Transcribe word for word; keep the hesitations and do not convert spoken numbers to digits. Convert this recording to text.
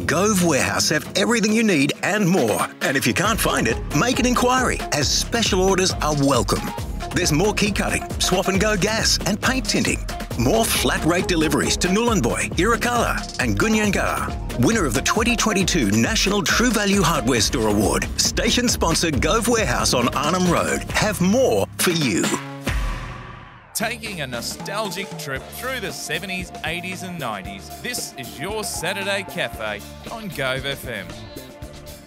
Gove Warehouse have everything you need and more. And if you can't find it, make an inquiry, as special orders are welcome. There's more key cutting, swap and go gas and paint tinting. More flat rate deliveries to Nhulunbuy, Irukala and Gunyangara. Winner of the twenty twenty-two National True Value Hardware Store Award. Station sponsor Gove Warehouse on Arnhem Road. Have more for you. Taking a nostalgic trip through the seventies, eighties and nineties. This is your Saturday Cafe on Gove F M.